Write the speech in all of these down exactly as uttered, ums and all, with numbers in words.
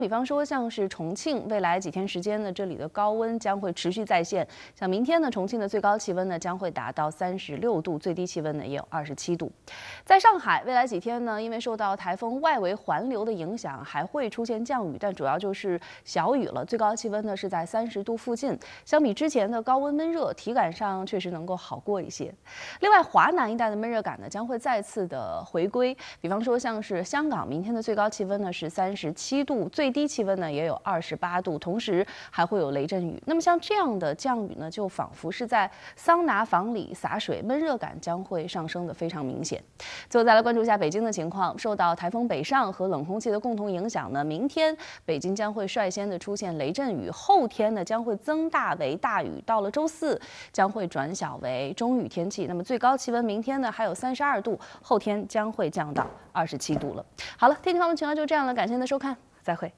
比方说，像是重庆，未来几天时间呢，这里的高温将会持续再现。像明天呢，重庆的最高气温呢将会达到三十六度，最低气温呢也有二十七度。在上海，未来几天呢，因为受到台风外围环流的影响，还会出现降雨，但主要就是小雨了。最高气温呢是在三十度附近，相比之前的高温闷热，体感上确实能够好过一些。另外，华南一带的闷热感呢将会再次的回归。比方说，像是香港，明天的最高气温呢是三十七度，最低气温呢也有二十八度，同时还会有雷阵雨。那么像这样的降雨呢，就仿佛是在桑拿房里洒水，闷热感将会上升的非常明显。最后再来关注一下北京的情况，受到台风北上和冷空气的共同影响呢，明天北京将会率先的出现雷阵雨，后天呢将会增大为大雨，到了周四将会转小为中雨天气。那么最高气温明天呢还有三十二度，后天将会降到二十七度了。好了，天气方面情况就这样了，感谢您的收看，再会。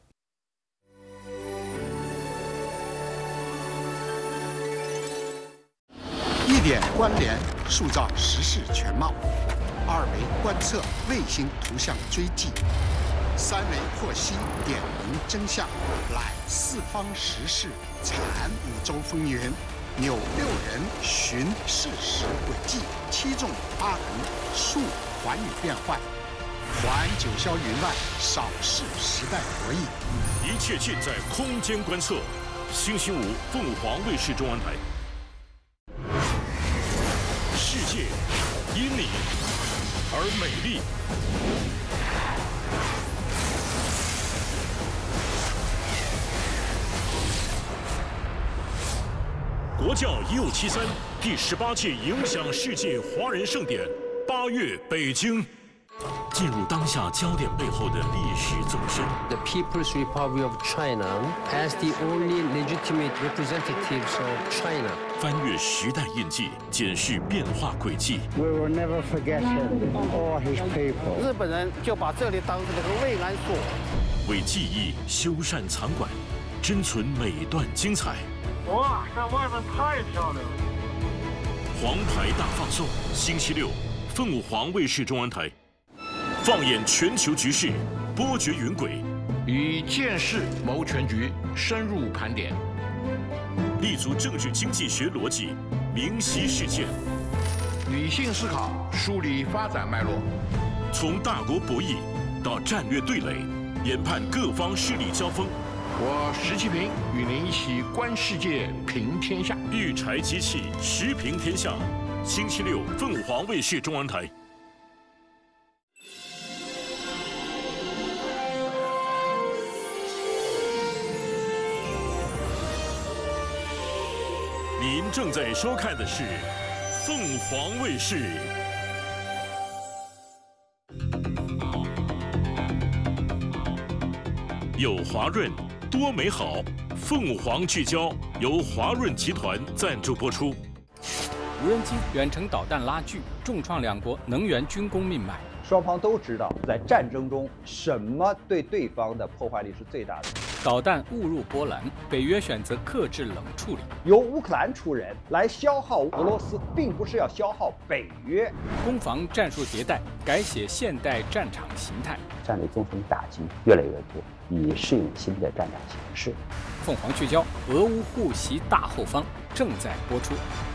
一点关联，塑造时事全貌；二维观测，卫星图像追迹；三维获悉，点明真相。来四方时事，铲五洲风云，扭六人，寻事实轨迹，七纵八横，述寰宇变幻。环九霄云外，扫视时代博弈。 一切尽在空间观测。星期五，凤凰卫视中文台。世界因你而美丽。国教一五七三第十八届影响世界华人盛典，八月北京。进入当下焦点背后的历史纵深。 The People's Republic of China as the only legitimate representatives of China. 翻越时代印记，检视变化轨迹。 We will never forget him or his people. 日本人就把这里当成了个慰安所。 为记忆修缮藏馆，珍存每段精彩。 哇，这外面太漂亮了！ 黄牌大放送，星期六，凤凰卫视中文台。放眼全球局势，波谲云轨， 以见识谋全局，深入盘点， 立足政治经济学逻辑，明晰事件， 理性思考，梳理发展脉络， 从大国博弈到战略对垒，研判各方势力交锋。 我石其平与您一起观世界，平天下。 育才机器，时平天下。星期六，凤凰卫视中文台。您正在收看的是凤凰卫视。有华润，多美好。凤凰聚焦由华润集团赞助播出。 无人机、远程导弹拉锯，重创两国能源军工命脉。 双方都知道，在战争中，什么对对方的破坏力是最大的。 导弹误入波兰，北约选择克制冷处理。 由乌克兰出人来消耗俄罗斯，并不是要消耗北约。 攻防战术迭代，改写现代战场形态。 战略纵深打击越来越多，以适应新的战场形势。 凤凰聚焦，俄乌互袭大后方正在播出。